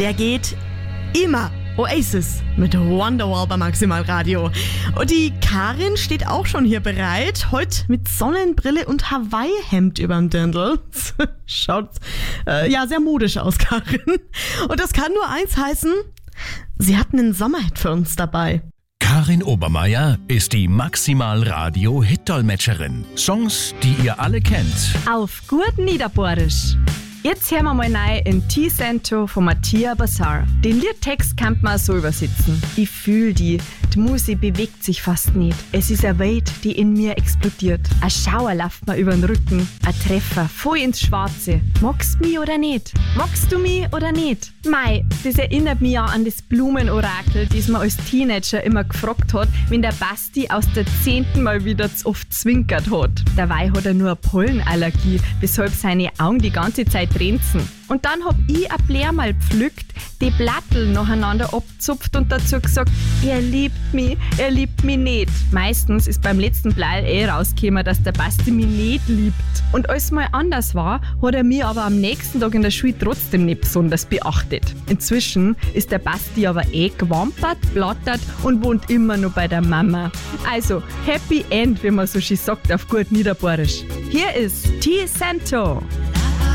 der geht immer. Oasis mit Wonderwall bei Maximal Radio. Und die Karin steht auch schon hier bereit. Heute mit Sonnenbrille und Hawaii-Hemd überm Dirndl. Schaut sehr modisch aus, Karin. Und das kann nur eins heißen: sie hat einen Sommerhit für uns dabei. Karin Obermeier ist die Maximal Radio Hit-Dolmetscherin. Songs, die ihr alle kennt. Auf gut Niederbohrisch. Jetzt hören wir mal rein in T-Cento von Mattia Bazzar. Den Liedtext kann man so übersetzen. Ich fühl die Musik bewegt sich fast nicht. Es ist eine Welt, die in mir explodiert. Ein Schauer läuft mir über den Rücken. Ein Treffer, voll ins Schwarze. Magst du mich oder nicht? Magst du mich oder nicht? Mei, das erinnert mich ja an das Blumenorakel, das man als Teenager immer gefragt hat, wenn der Basti aus der 10. Mal wieder zu oft zwinkert hat. Dabei hat er nur eine Pollenallergie, weshalb seine Augen die ganze Zeit tränzen. Und dann hab ich ein Blär mal pflückt, die Blattel nacheinander abzupft und dazu gesagt, er liebt mich nicht. Meistens ist beim letzten Blei rausgekommen, dass der Basti mich nicht liebt. Und als es mal anders war, hat er mich aber am nächsten Tag in der Schule trotzdem nicht besonders beachtet. Inzwischen ist der Basti aber gewampert, blattert und wohnt immer noch bei der Mama. Also, Happy End, wie man so schön sagt auf gut Niederbohrisch. Hier ist T-Cento.